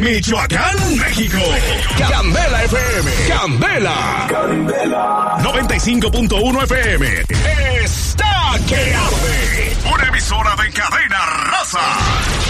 Michoacán, México. Candela FM. Candela. 95.1 FM. Está que arde. Una emisora de cadena